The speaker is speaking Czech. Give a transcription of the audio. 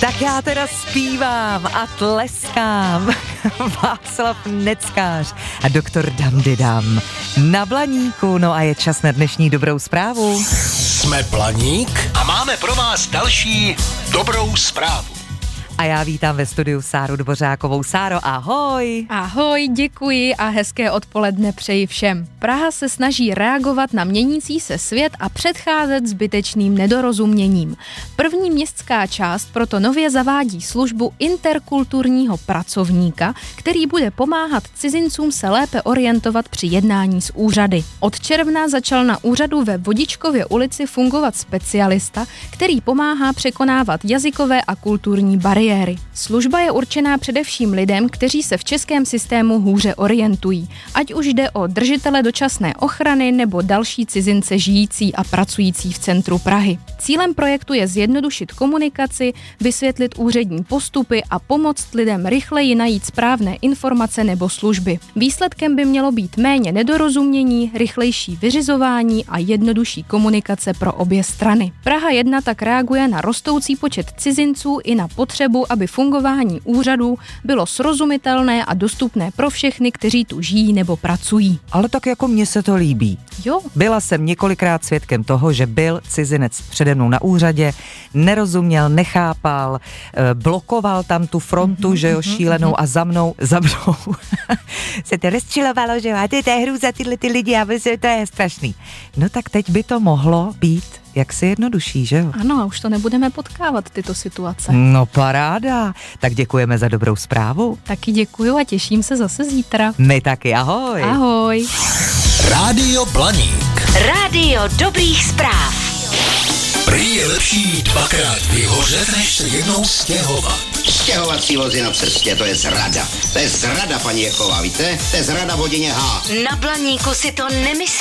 Tak já teda zpívám a tleskám. Václav Neckář a doktor Damdidam na Blaníku. No a je čas na dnešní dobrou zprávu. Jsme Blaník a máme pro vás další dobrou zprávu. A já vítám ve studiu Sáru Dvořákovou. Sáro, ahoj. Ahoj, děkuji a hezké odpoledne přeji všem. Praha se snaží reagovat na měnící se svět a předcházet zbytečným nedorozuměním. První městská část proto nově zavádí službu interkulturního pracovníka, který bude pomáhat cizincům se lépe orientovat při jednání s úřady. Od června začal na úřadu ve Vodičkově ulici fungovat specialista, který pomáhá překonávat jazykové a kulturní bariéry. Služba je určená především lidem, kteří se v českém systému hůře orientují, ať už jde o držitele dočasné ochrany nebo další cizince žijící a pracující v centru Prahy. Cílem projektu je zjednodušit komunikaci, vysvětlit úřední postupy a pomoct lidem rychleji najít správné informace nebo služby. Výsledkem by mělo být méně nedorozumění, rychlejší vyřizování a jednodušší komunikace pro obě strany. Praha 1 tak reaguje na rostoucí počet cizinců i na potřebu, aby fungování úřadů bylo srozumitelné a dostupné pro všechny, kteří tu žijí nebo pracují. Ale tak jako mně se to líbí. Jo. Byla jsem několikrát svědkem toho, že byl cizinec přede mnou na úřadě, nerozuměl, nechápal, blokoval tam tu frontu, že jo, šílenou a za mnou se to rozčilovalo, že máte té hru za tyhle ty lidi a to je strašný. No tak teď by to mohlo být jaksi jednodušší, že jo? Ano, a už to nebudeme potkávat, tyto situace. No paráda. Tak děkujeme za dobrou zprávu. Taky děkuju a těším se zase zítra. My taky, ahoj. Ahoj. Rádio Blaník. Rádio dobrých zpráv. Prý je lepší dvakrát vyhořet, než se jednou stěhovat. Stěhovací vozy na cestě, to je zrada. To je zrada, paní Jechová, víte? To je zrada v hodině H. Na Blaníku si to nemyslí.